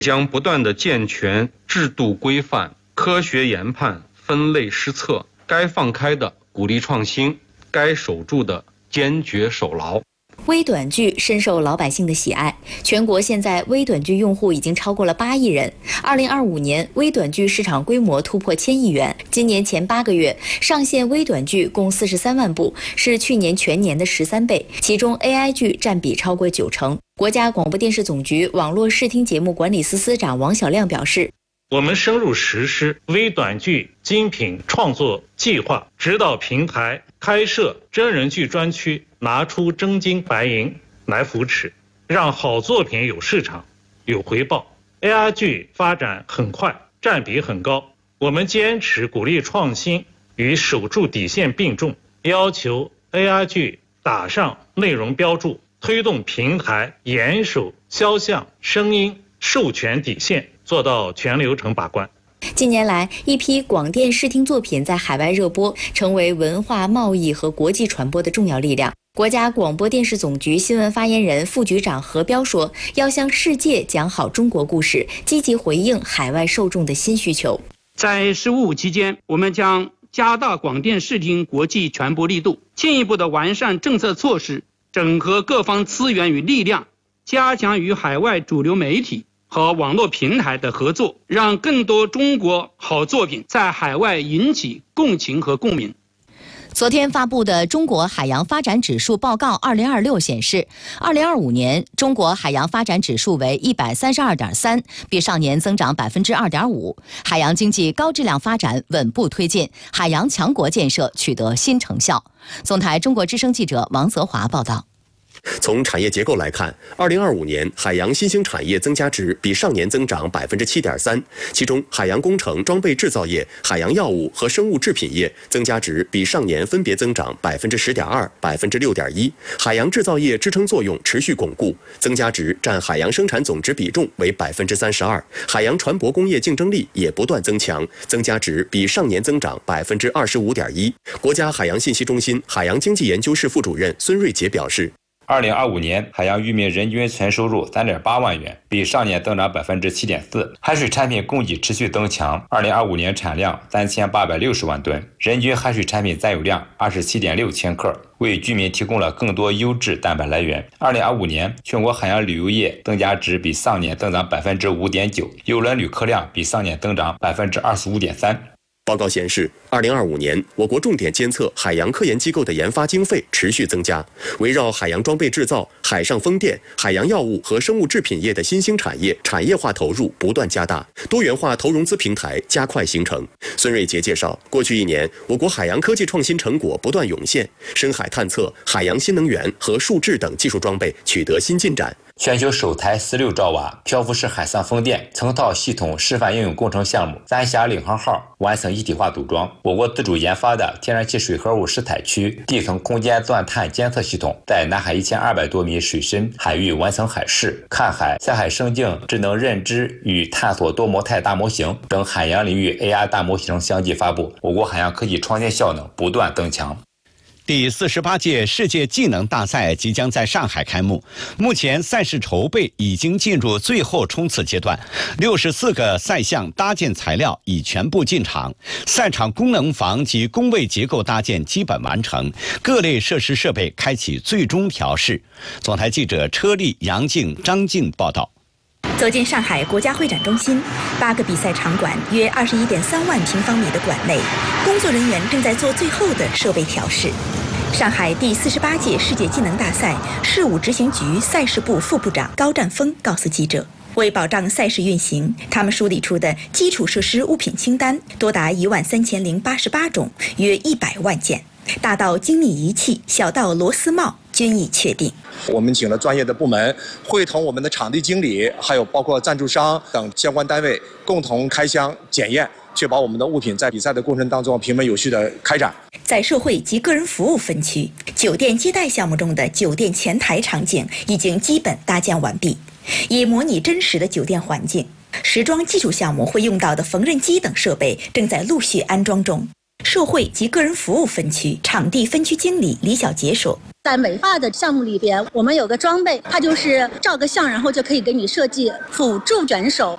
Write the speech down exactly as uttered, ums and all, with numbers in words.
将不断地健全制度规范、科学研判、分类施策，该放开的鼓励创新，该守住的坚决守牢。 微短剧深受老百姓的喜爱，全国现在微短剧用户已经超过了八亿人。二零二五年，微短剧市场规模突破千亿元。今年前八个月上线微短剧共四十三万部，是去年全年的十三倍，其中 A I 剧占比超过九成。国家广播电视总局网络视听节目管理司司长王晓亮表示， 我们深入实施微短剧精品创作计划，指导平台开设真人剧专区，拿出真金白银来扶持，让好作品有市场、有回报。A I 剧发展很快，占比很高，我们坚持鼓励创新与守住底线并重，要求 A I 剧打上内容标注，推动平台严守肖像、声音授权底线，做到全流程把关。 近年来，一批广电视听作品在海外热播，成为文化贸易和国际传播的重要力量。国家广播电视总局新闻发言人、副局长何彪说：“要向世界讲好中国故事，积极回应海外受众的新需求。” 在“十五五”期间，我们将加大广电视听国际传播力度，进一步的完善政策措施，整合各方资源与力量，加强与海外主流媒体和网络平台的合作，让更多中国好作品在海外引起共情和共鸣。 昨天发布的《中国海洋发展指数报告二零二六》显示，二零二五年中国海洋发展指数为一百三十二点三，比上年增长百分之二点五。海洋经济高质量发展稳步推进，海洋强国建设取得新成效。总台中国之声记者王泽华报道。 从产业结构来看，二零二五年海洋新兴产业增加值比上年增长百分之七点三，其中海洋工程、装备制造业、海洋药物和生物制品业增加值比上年分别增长百分之十点二、百分之六点一。海洋制造业支撑作用持续巩固，增加值占海洋生产总值比重为百分之三十二。海洋船舶工业竞争力也不断增强，增加值比上年增长百分之二十五点一。国家海洋信息中心海洋经济研究室副主任孙瑞杰表示。 二零二五年海洋渔民人均纯收入三点八万元，比上年增长百分之七点四。海水产品供给持续增强，二零二五年产量三千八百六十万吨，人均海水产品占有量二十七点六千克，为居民提供了更多优质蛋白来源。二零二五年全国海洋旅游业增加值比上年增长百分之五点九，邮轮旅客量比上年增长百分之二十五点三。 报告显示，二零二五年，我国重点监测海洋科研机构的研发经费持续增加，围绕海洋装备制造、海上风电、海洋药物和生物制品业的新兴产业产业化投入不断加大，多元化投融资平台加快形成。孙瑞杰介绍，过去一年，我国海洋科技创新成果不断涌现，深海探测、海洋新能源和数智等技术装备取得新进展。 全球首台十六兆瓦漂浮式海上风电成套系统示范应用工程项目“三峡领航号”完成一体化组装。我国自主研发的天然气水合物试采区地层空间钻探监测系统，在南海一千二百多米水深海域完成海试、看海、下海生境智能认知与探索多模态大模型等海洋领域 A I 大模型相继发布，我国海洋科技创新效能不断增强。 第四十八届世界技能大赛即将在上海开幕，目前赛事筹备已经进入最后冲刺阶段，六十四个赛项搭建材料已全部进场，赛场功能房及工位结构搭建基本完成，各类设施设备开启最终调试。总台记者车丽、杨静、张静报道。 走进上海国家会展中心，八个比赛场馆约二十一点三万平方米的馆内，工作人员正在做最后的设备调试。上海第四十八届世界技能大赛事务执行局赛事部副部长高占峰告诉记者，为保障赛事运行，他们梳理出的基础设施物品清单多达一万三千零八十八种，约一百万件，大到精密仪器，小到螺丝帽，均已确定。 我们请了专业的部门，会同我们的场地经理，还有包括赞助商等相关单位共同开箱检验，确保我们的物品在比赛的过程当中平稳有序的开展。 在社会及个人服务分区，酒店接待项目中的酒店前台场景已经基本搭建完毕，以模拟真实的酒店环境。时装技术项目会用到的缝纫机等设备正在陆续安装中。 社会及个人服务分区场地分区经理李小杰说， 在美发的项目里边，我们有个装备，它就是照个相，然后就可以给你设计辅助卷手。